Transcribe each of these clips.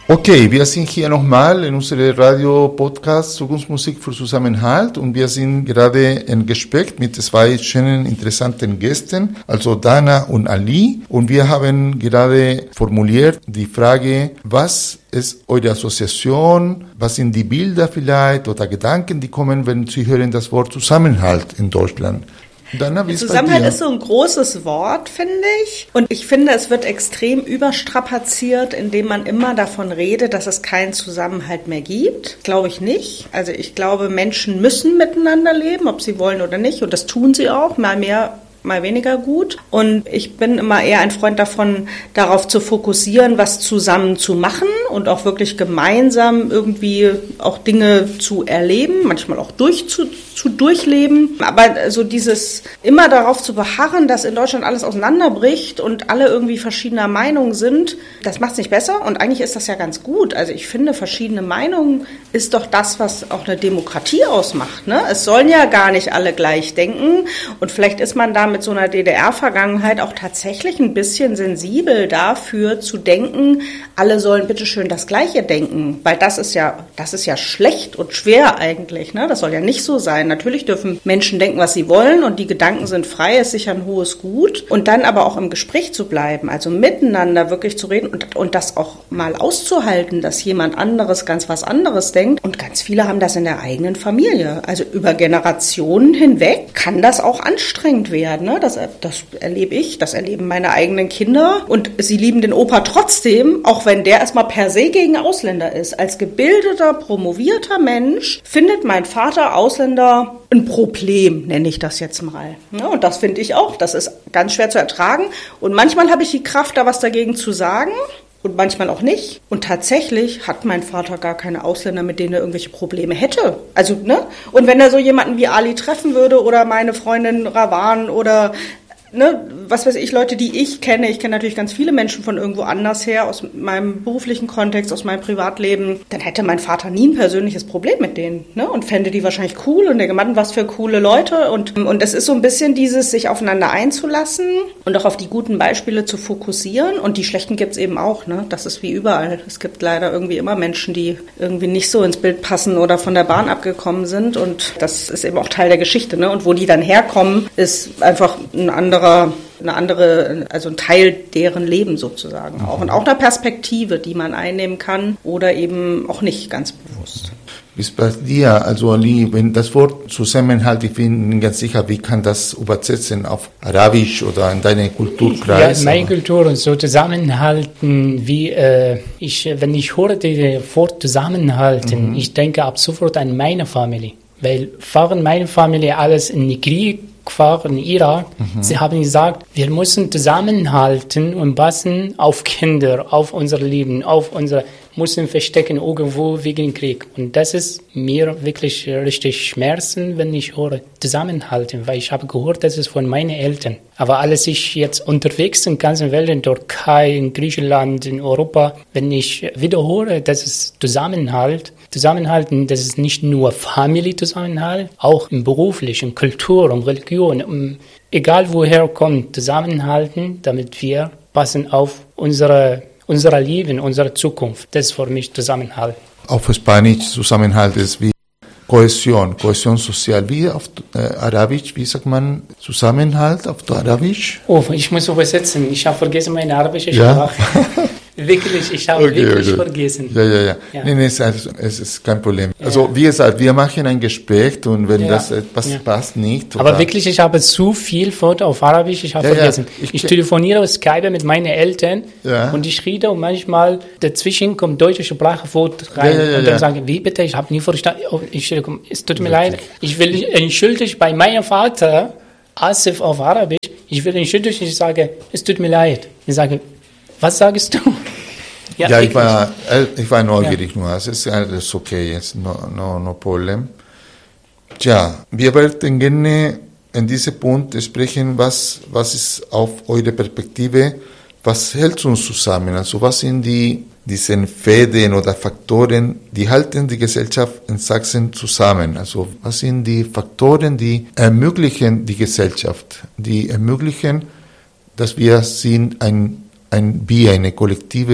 Okay, wir sind hier nochmal in unserem Radio-Podcast Zukunftsmusik für Zusammenhalt und wir sind gerade im Gespräch mit zwei schönen, interessanten Gästen, also Dana und Ali. Und wir haben gerade formuliert die Frage, was ist eure Assoziation, was sind die Bilder vielleicht oder Gedanken, die kommen, wenn Sie hören das Wort Zusammenhalt in Deutschland? Dana, Zusammenhalt ist so ein großes Wort, finde ich. Und ich finde, es wird extrem überstrapaziert, indem man immer davon redet, dass es keinen Zusammenhalt mehr gibt. Glaube ich nicht. Also ich glaube, Menschen müssen miteinander leben, ob sie wollen oder nicht. Und das tun sie auch, mal mehr, mal weniger gut. Und ich bin immer eher ein Freund davon, darauf zu fokussieren, was zusammen zu machen und auch wirklich gemeinsam irgendwie auch Dinge zu erleben, manchmal auch durchleben. Aber so dieses immer darauf zu beharren, dass in Deutschland alles auseinanderbricht und alle irgendwie verschiedener Meinung sind, das macht es nicht besser. Und eigentlich ist das ja ganz gut. Also ich finde, verschiedene Meinungen ist doch das, was auch eine Demokratie ausmacht, ne? Es sollen ja gar nicht alle gleich denken. Und vielleicht ist man da mit so einer DDR-Vergangenheit auch tatsächlich ein bisschen sensibel dafür zu denken, alle sollen bitteschön das Gleiche denken. Weil das ist ja schlecht und schwer eigentlich, ne? Das soll ja nicht so sein. Natürlich dürfen Menschen denken, was sie wollen und die Gedanken sind frei, ist sicher ein hohes Gut. Und dann aber auch im Gespräch zu bleiben, also miteinander wirklich zu reden und das auch mal auszuhalten, dass jemand anderes ganz was anderes denkt. Und ganz viele haben das in der eigenen Familie. Also über Generationen hinweg kann das auch anstrengend werden, ne? Das erlebe ich, das erleben meine eigenen Kinder. Und sie lieben den Opa trotzdem, auch wenn der erstmal per se gegen Ausländer ist. Als gebildeter, promovierter Mensch findet mein Vater Ausländer ein Problem, nenne ich das jetzt mal. Ja, und das finde ich auch. Das ist ganz schwer zu ertragen. Und manchmal habe ich die Kraft, da was dagegen zu sagen. Und manchmal auch nicht. Und tatsächlich hat mein Vater gar keine Ausländer, mit denen er irgendwelche Probleme hätte. Also, ne? Und wenn er so jemanden wie Ali treffen würde oder meine Freundin Rawan oder ne, was weiß ich, Leute, die ich kenne natürlich ganz viele Menschen von irgendwo anders her, aus meinem beruflichen Kontext, aus meinem Privatleben, dann hätte mein Vater nie ein persönliches Problem mit denen, ne, und fände die wahrscheinlich cool und der Mann, was für coole Leute und es ist so ein bisschen dieses, sich aufeinander einzulassen und auch auf die guten Beispiele zu fokussieren und die schlechten gibt's eben auch, ne, das ist wie überall. Es gibt leider irgendwie immer Menschen, die irgendwie nicht so ins Bild passen oder von der Bahn abgekommen sind und das ist eben auch Teil der Geschichte, ne, und wo die dann herkommen, ist einfach eine andere, also ein Teil deren Leben sozusagen auch. Und auch eine Perspektive, die man einnehmen kann oder eben auch nicht ganz bewusst. Wie ist bei dir, also Ali, wenn das Wort Zusammenhalt, ich bin nicht ganz sicher, wie kann das übersetzen auf Arabisch oder in deine Kulturkreis? Ja, meine Kultur und so zusammenhalten, wenn ich höre das Wort zusammenhalten, ich denke ab sofort an meine Familie. Weil fahren meine Familie alles in den Krieg, in Irak. Sie haben gesagt, wir müssen zusammenhalten und passen auf Kinder, auf unser Leben, müssen verstecken irgendwo wegen Krieg. Und das ist mir wirklich richtig Schmerzen, wenn ich höre, zusammenhalten, weil ich habe gehört, das ist von meinen Eltern. Aber als ich jetzt unterwegs in der ganzen Welt, in Türkei, in Griechenland, in Europa, wenn ich wieder höre, das ist Zusammenhalten, das ist nicht nur Familienzusammenhalt, auch im beruflichen, Kultur, und Religion, egal woher kommt, zusammenhalten, damit wir passen auf unser Leben, unsere Zukunft. Das ist für mich Zusammenhalt. Auf Spanisch Zusammenhalt ist wie Kohäsion sozial. Wie auf Arabisch, wie sagt man Zusammenhalt auf Arabisch? Oh, ich muss übersetzen. Ich habe vergessen meine arabische Sprache. Wirklich, ich habe vergessen. Ja. Nee, es ist kein Problem. Ja. Also wie gesagt, wir machen ein Gespräch und wenn das etwas passt nicht. Aber wirklich, ich habe zu viel Foto auf Arabisch, ich habe vergessen. Ich telefoniere, Skype mit meinen Eltern und ich rede und manchmal dazwischen kommt deutsche Sprache rein und dann sage ich, wie bitte, ich habe nie verstanden. Oh, es tut mir leid. Ich will entschuldigen bei meinem Vater, Asif auf Arabisch, ich will entschuldigen, ich sage, es tut mir leid. Ich sage, was sagst du? Ja, ich war neugierig nur. Es ist alles okay, jetzt no problem. Tja, wir werden gerne in diesem Punkt sprechen, was ist auf eure Perspektive, was hält uns zusammen? Also was sind diese Fäden oder Faktoren, die halten die Gesellschaft in Sachsen zusammen? Also was sind die Faktoren, die ermöglichen die Gesellschaft, die ermöglichen, dass wir sind eine kollektive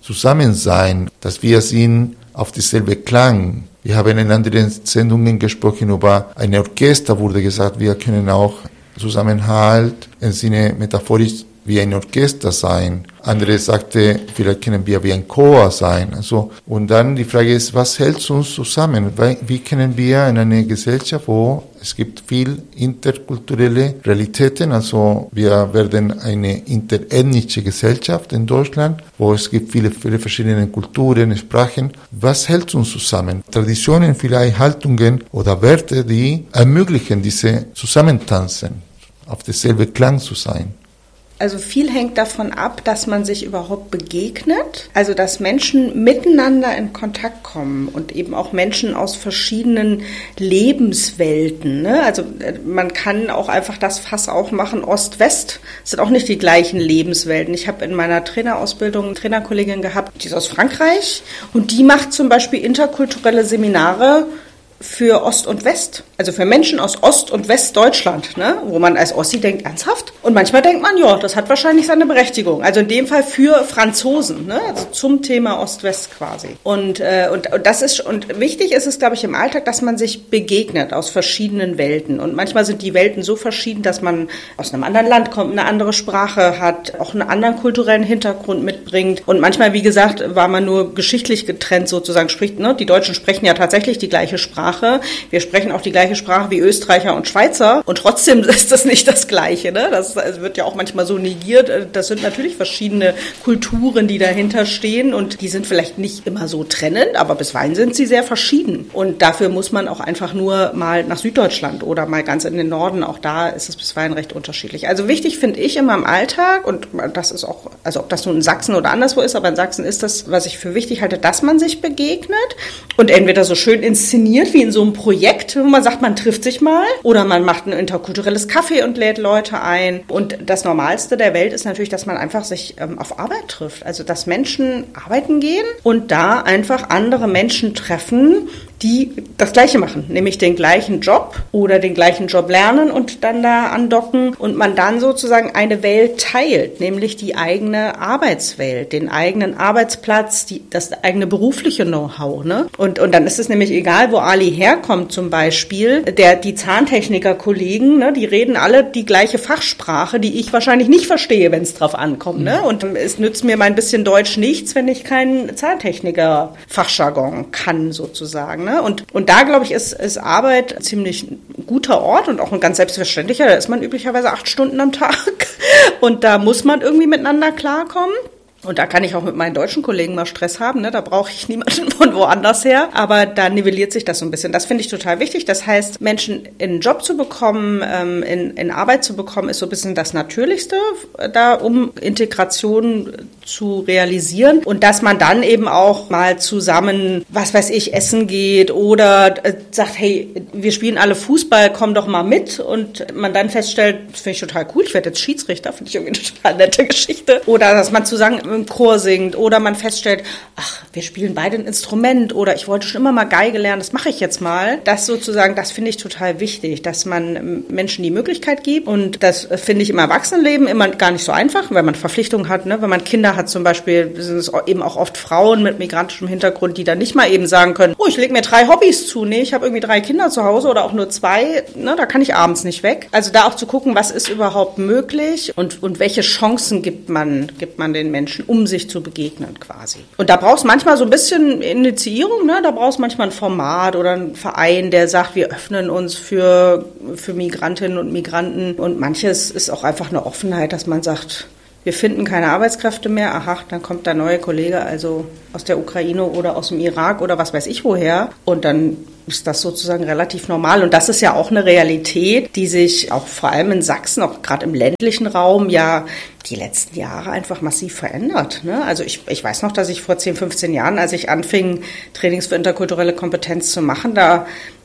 Zusammensein, dass wir sind auf dieselbe Klang. Wir haben in anderen Sendungen gesprochen über ein Orchester, wurde gesagt, wir können auch Zusammenhalt im Sinne metaphorisch wie ein Orchester sein. Andere sagte, vielleicht können wir wie ein Chor sein. Also, und dann die Frage ist, was hält uns zusammen? Wie können wir in einer Gesellschaft, wo es gibt viel interkulturelle Realitäten, also wir werden eine interethnische Gesellschaft in Deutschland, wo es gibt viele verschiedene Kulturen, Sprachen. Was hält uns zusammen? Traditionen, vielleicht Haltungen oder Werte, die ermöglichen diese Zusammentanzen, auf derselbe Klang zu sein. Also viel hängt davon ab, dass man sich überhaupt begegnet, also dass Menschen miteinander in Kontakt kommen und eben auch Menschen aus verschiedenen Lebenswelten. Ne? Also man kann auch einfach das Fass aufmachen, Ost-West, das sind auch nicht die gleichen Lebenswelten. Ich habe in meiner Trainerausbildung eine Trainerkollegin gehabt, die ist aus Frankreich und die macht zum Beispiel interkulturelle Seminare für Ost und West, also für Menschen aus Ost- und Westdeutschland, ne? Wo man als Ossi denkt, ernsthaft? Und manchmal denkt man, ja, das hat wahrscheinlich seine Berechtigung. Also in dem Fall für Franzosen, ne? Also zum Thema Ost-West quasi. Und das ist, und wichtig ist es, glaube ich, im Alltag, dass man sich begegnet aus verschiedenen Welten. Und manchmal sind die Welten so verschieden, dass man aus einem anderen Land kommt, eine andere Sprache hat, auch einen anderen kulturellen Hintergrund mitbringt. Und manchmal, wie gesagt, war man nur geschichtlich getrennt sozusagen, spricht, ne? Die Deutschen sprechen ja tatsächlich die gleiche Sprache. Wir sprechen auch die gleiche Sprache wie Österreicher und Schweizer und trotzdem ist das nicht das Gleiche. Ne? Das wird ja auch manchmal so negiert. Das sind natürlich verschiedene Kulturen, die dahinter stehen und die sind vielleicht nicht immer so trennend, aber bisweilen sind sie sehr verschieden. Und dafür muss man auch einfach nur mal nach Süddeutschland oder mal ganz in den Norden. Auch da ist es bisweilen recht unterschiedlich. Also wichtig finde ich immer im Alltag und das ist auch, also ob das nun in Sachsen oder anderswo ist, aber in Sachsen ist das, was ich für wichtig halte, dass man sich begegnet und entweder so schön inszeniert wie in so einem Projekt, wo man sagt, man trifft sich mal oder man macht ein interkulturelles Café und lädt Leute ein. Und das Normalste der Welt ist natürlich, dass man einfach sich auf Arbeit trifft. Also, dass Menschen arbeiten gehen und da einfach andere Menschen treffen, die das Gleiche machen, nämlich den gleichen Job oder den gleichen Job lernen und dann da andocken und man dann sozusagen eine Welt teilt, nämlich die eigene Arbeitswelt, den eigenen Arbeitsplatz, das eigene berufliche Know-how. Ne? Und dann ist es nämlich egal, wo Ali herkommt zum Beispiel, die Zahntechniker-Kollegen, ne, die reden alle die gleiche Fachsprache, die ich wahrscheinlich nicht verstehe, wenn es drauf ankommt. Ne? Und es nützt mir mein bisschen Deutsch nichts, wenn ich keinen Zahntechniker-Fachjargon kann sozusagen. Ne? Und da, glaube ich, ist Arbeit ein ziemlich guter Ort und auch ein ganz selbstverständlicher. Da ist man üblicherweise 8 Stunden am Tag und da muss man irgendwie miteinander klarkommen. Und da kann ich auch mit meinen deutschen Kollegen mal Stress haben, ne? Da brauche ich niemanden von woanders her. Aber da nivelliert sich das so ein bisschen. Das finde ich total wichtig. Das heißt, Menschen in einen Job zu bekommen, in Arbeit zu bekommen, ist so ein bisschen das Natürlichste, da um Integration zu realisieren. Und dass man dann eben auch mal zusammen, was weiß ich, essen geht oder sagt, hey, wir spielen alle Fußball, komm doch mal mit. Und man dann feststellt, das finde ich total cool, ich werde jetzt Schiedsrichter, finde ich irgendwie eine total nette Geschichte. Oder dass man zusammen im Chor singt oder man feststellt, ach, wir spielen beide ein Instrument oder ich wollte schon immer mal Geige lernen, das mache ich jetzt mal. Das sozusagen, das finde ich total wichtig, dass man Menschen die Möglichkeit gibt und das finde ich im Erwachsenenleben immer gar nicht so einfach, wenn man Verpflichtungen hat, ne? Wenn man Kinder hat zum Beispiel, sind es eben auch oft Frauen mit migrantischem Hintergrund, die dann nicht mal eben sagen können, oh, ich lege mir 3 Hobbys zu, nee, ich habe irgendwie 3 Kinder zu Hause oder auch nur 2, ne? Da kann ich abends nicht weg. Also da auch zu gucken, was ist überhaupt möglich und welche Chancen gibt man den Menschen, um sich zu begegnen quasi. Und da brauchst du manchmal so ein bisschen Initiierung, ne? Da brauchst du manchmal ein Format oder einen Verein, der sagt, wir öffnen uns für Migrantinnen und Migranten. Und manches ist auch einfach eine Offenheit, dass man sagt, wir finden keine Arbeitskräfte mehr, aha, dann kommt der neue Kollege also aus der Ukraine oder aus dem Irak oder was weiß ich woher und dann ist das sozusagen relativ normal und das ist ja auch eine Realität, die sich auch vor allem in Sachsen, auch gerade im ländlichen Raum ja die letzten Jahre einfach massiv verändert. Ne? Also ich weiß noch, dass ich vor 10, 15 Jahren, als ich anfing, Trainings für interkulturelle Kompetenz zu machen, da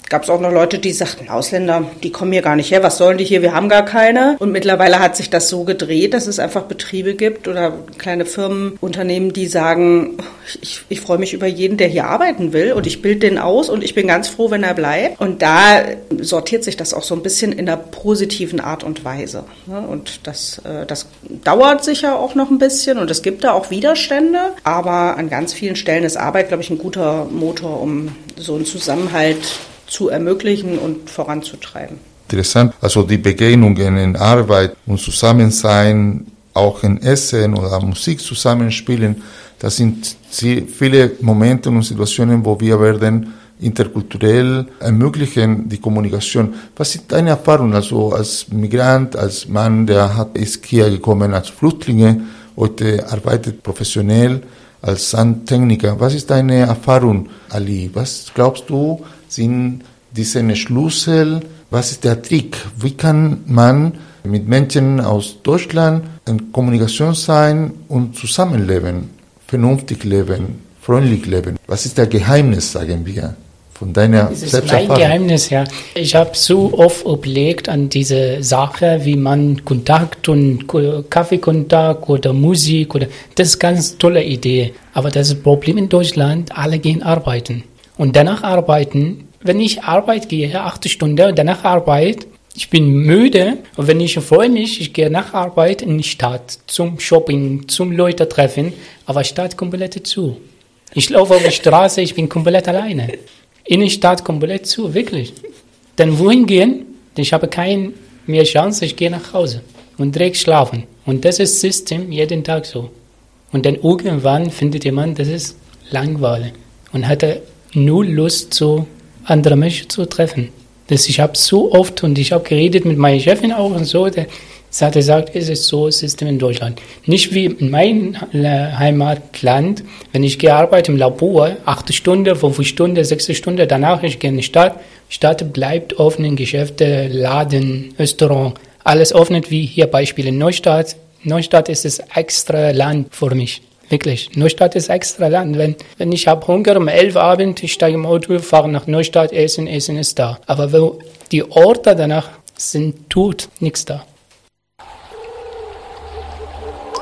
gab es auch noch Leute, die sagten, Ausländer, die kommen hier gar nicht her, was sollen die hier, wir haben gar keine. Und mittlerweile hat sich das so gedreht, dass es einfach Betriebe gibt oder kleine Firmen, Unternehmen, die sagen, ich freue mich über jeden, der hier arbeiten will und ich bilde den aus und ich bin ganz froh, wenn er bleibt. Und da sortiert sich das auch so ein bisschen in einer positiven Art und Weise. Und das dauert sicher auch noch ein bisschen und es gibt da auch Widerstände, aber an ganz vielen Stellen ist Arbeit, glaube ich, ein guter Motor, um so einen Zusammenhalt zu ermöglichen und voranzutreiben. Interessant, also die Begegnungen in Arbeit und Zusammensein, auch in Essen oder Musik zusammenspielen, das sind viele Momente und Situationen, wo wir werden interkulturell ermöglichen die Kommunikation. Was ist deine Erfahrung, also als Migrant, als Mann, ist hier gekommen als Flüchtlinge, heute arbeitet professionell als Sandtechniker. Was ist deine Erfahrung, Ali? Was glaubst du, sind diese Schlüssel? Was ist der Trick? Wie kann man mit Menschen aus Deutschland in Kommunikation sein und zusammenleben, vernünftig leben, freundlich leben? Was ist der Geheimnis, sagen wir, von deiner Selbsterfahrung? Das ist mein Geheimnis, ja. Ich habe so oft überlegt an diese Sache, wie man Kontakt und Kaffeekontakt oder Musik das ist eine ganz tolle Idee. Aber das Problem in Deutschland, alle gehen arbeiten. Und danach arbeiten, wenn ich Arbeit gehe, 8 Stunden, danach Arbeit, ich bin müde und wenn ich freue mich, ich gehe nach Arbeit in die Stadt, zum Shopping, zum Leute treffen, aber die Stadt komplett zu. Ich laufe auf der Straße, ich bin komplett alleine. In der Stadt komplett zu, wirklich. Dann wohin gehen? Ich habe keine mehr Chance, ich gehe nach Hause und direkt schlafen. Und das ist das System jeden Tag so. Und dann irgendwann findet jemand, das ist langweilig und hatte null Lust, so andere Menschen zu treffen. Ich habe so oft und ich habe geredet mit meiner Chefin auch und so, sie hat gesagt, es ist so ein System in Deutschland. Nicht wie in meinem Heimatland, wenn ich gearbeitet im Labor, 8 Stunden, 5 Stunden, 6 Stunden, danach ich gehe in die Stadt. Die Stadt bleibt offen, Geschäfte, Laden, Restaurant, alles offen, wie hier Beispiel in Neustadt. Neustadt ist das extra Land für mich. Wirklich, Neustadt ist extra Land. Wenn ich habe Hunger um 11 Uhr Abend, ich steige im Auto, fahre nach Neustadt, Essen ist da. Aber wo die Orte danach sind tot, nichts da.